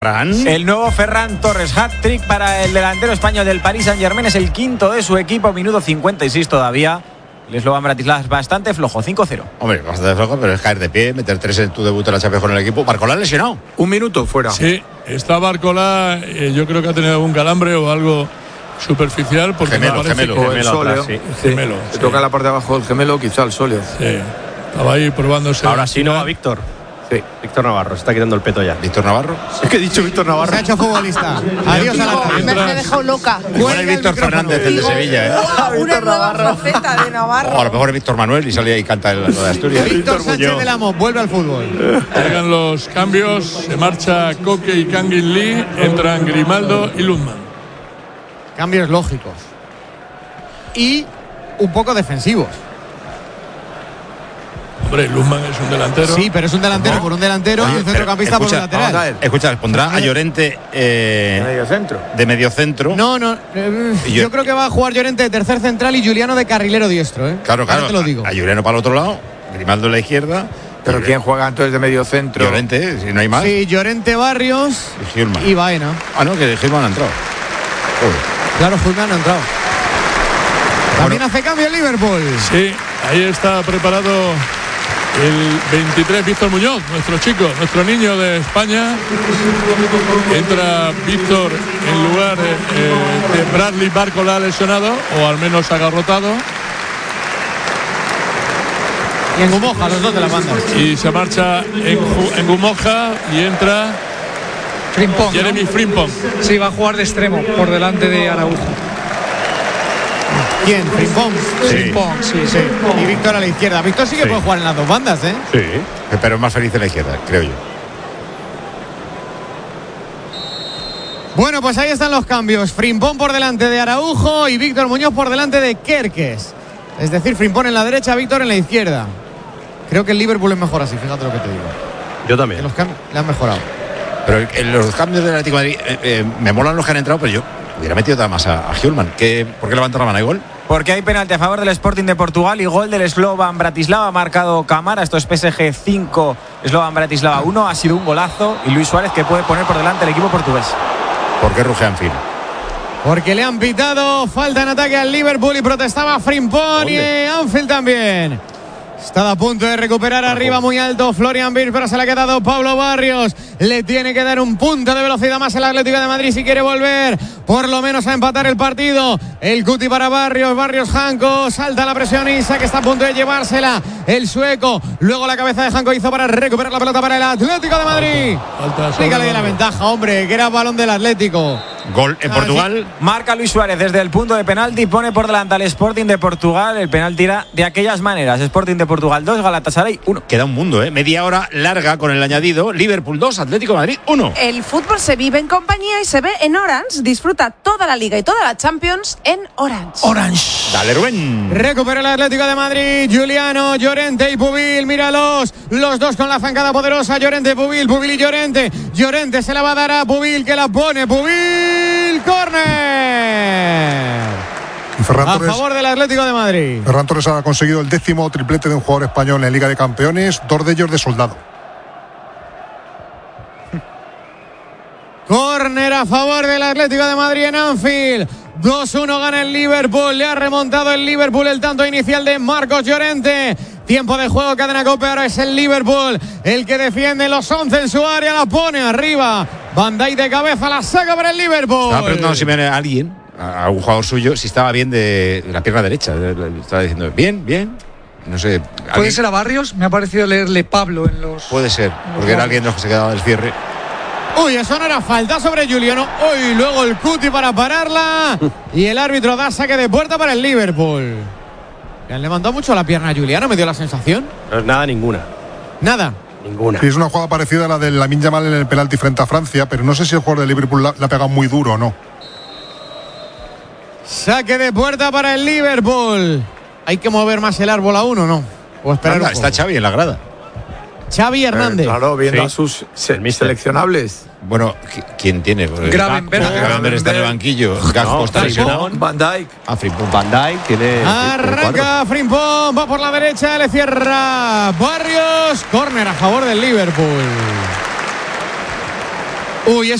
El nuevo Ferran Torres, hat-trick para el delantero español del Paris Saint-Germain, es el quinto de su equipo, minuto 56 todavía. El Slovan Bratislava es bastante flojo, 5-0. Hombre, bastante flojo, pero es caer de pie, meter 3 en tu debut en la Champions con el equipo. Barcola lesionado. Un minuto fuera. Sí, está Barcola, yo creo que ha tenido algún calambre o algo superficial. Porque gemelo. O el sóleo. Gemelo. Se toca la parte de abajo del gemelo, quizá el sóleo. Sí, estaba ahí probándose. Ahora sí no va Víctor. Sí. Víctor Navarro, se está quitando el peto ya. Víctor Navarro. Es que he dicho Víctor Navarro. Se ha hecho futbolista. Adiós a la radio. Me he dejado loca. Igual es Víctor Fernández, el de Sevilla, ¿eh? Una nueva faceta de Navarro. O a lo mejor es Víctor Manuel y sale ahí y canta el de Asturias. Víctor Sánchez del Amo vuelve al fútbol. Llegan los cambios, se marcha Coque y Kangin Lee, entran Grimaldo y Lundman. Cambios lógicos. Y un poco defensivos. Hombre, Lundman es un delantero. Sí, pero es un delantero por un delantero y un centrocampista por un lateral. Escucha, pondrá a Llorente de medio centro. No, yo creo que va a jugar Llorente de tercer central y Juliano de carrilero diestro, ¿eh? Claro. Te lo digo. A Juliano para el otro lado, Grimaldo en la izquierda. Pero ¿quién juega entonces de medio centro? Llorente, si no hay más. Sí, Llorente, Barrios y Gilman. Y Baena. Ah, no, que Gilman ha entrado. Claro, Gilman ha entrado. También hace cambio el Liverpool. Sí, ahí está preparado el 23, Víctor Muñoz, nuestro chico, nuestro niño de España. Entra Víctor en lugar de Bradley Barcola lesionado, o al menos agarrotado. Y en Gumoja, los dos de las bandas. Y se marcha en Gumoja y entra Frimpong, Jeremy Frimpong. Sí, va a jugar de extremo por delante de Araujo. ¿Quién? ¿Frimpong? Sí. Frimpong, sí. Y Víctor a la izquierda. Víctor sí que puede jugar en las dos bandas, ¿eh? Sí. Pero es más feliz en la izquierda, creo yo. Bueno, pues ahí están los cambios. Frimpong por delante de Araujo y Víctor Muñoz por delante de Kerkez. Es decir, Frimpong en la derecha, Víctor en la izquierda. Creo que el Liverpool es mejor así, fíjate lo que te digo. Yo también. Que los cambios le han mejorado. Pero los cambios del Atlético de Madrid me molan los que han entrado, pero yo hubiera metido nada más a Hjulman. ¿Por qué levanta la mano y gol? Porque hay penalti a favor del Sporting de Portugal y gol del Slovan Bratislava. Ha marcado Camara. Esto es PSG 5, Slovan Bratislava 1. Ha sido un golazo. Y Luis Suárez, que puede poner por delante el equipo portugués. ¿Por qué ruge Anfield? Porque le han pitado falta en ataque al Liverpool y protestaba Frimpong y Anfield también. Está a punto de recuperar arriba muy alto Florian Wirtz, pero se le ha quedado Pablo Barrios. Le tiene que dar un punto de velocidad más el Atlético de Madrid si quiere volver por lo menos a empatar el partido. El cuti para Barrios Janko, salta la presión Isa, que está a punto de llevársela el sueco. Luego la cabeza de Janko hizo para recuperar la pelota para el Atlético de Madrid. Explícale la ventaja, hombre, que era balón del Atlético. Gol en Portugal. Sí. Marca Luis Suárez desde el punto de penalti, pone por delante al Sporting de Portugal. El penalti era de aquellas maneras. Sporting de Portugal 2, Galatasaray 1. Queda un mundo, ¿eh? Media hora larga con el añadido. Liverpool 2, Atlético de Madrid 1. El fútbol se vive en compañía y se ve en Orange. Disfruta toda la Liga y toda la Champions en Orange. Dale, Rubén. Recupera el Atlético de Madrid. Juliano, Llorente y Pubil. Míralos. Los dos con la zancada poderosa. Llorente, Pubil y Llorente. Llorente se la va a dar a Pubil, que la pone. Pubil, córner. A favor del Atlético de Madrid. Ferran Torres ha conseguido el 10º triplete de un jugador español en Liga de Campeones, 2 de ellos de Soldado. Córner a favor del Atlético de Madrid en Anfield. 2-1 gana el Liverpool. Le ha remontado el Liverpool el tanto inicial de Marcos Llorente. Tiempo de juego, cadena COPE. Ahora es el Liverpool el que defiende los 11 en su área. La pone arriba. Van Dijk de cabeza, la saca para el Liverpool. Estaba preguntando si me a alguien, a un jugador suyo, si estaba bien de la pierna derecha. Estaba diciendo, bien. No sé. ¿Puede ser a Barrios? Me ha parecido leerle Pablo en los... Puede ser, porque era alguien de los que se quedaba del cierre. Uy, eso no era falta sobre Juliano. Uy, luego el cuti para pararla. Y el árbitro da saque de puerta para el Liverpool. Le han levantado mucho la pierna a Juliano, me dio la sensación. No es nada, ninguna. Nada. Ninguna. Sí, es una jugada parecida a la de Lamine Yamal en el penalti frente a Francia, pero no sé si el jugador de Liverpool la ha pegado muy duro o no. Saque de puerta para el Liverpool. ¿Hay que mover más el árbol aún o no? O esperar. Está Xavi en la grada. Xavi Hernández. Claro, viendo a sus seleccionables. Bueno, ¿quién tiene? Gravenberch está en el banquillo. Gakpo está lesionado. Van Dijk. Frimpong. Van Dijk tiene... Arranca Frimpong, va por la derecha, le cierra Barrios. Córner a favor del Liverpool. Uy,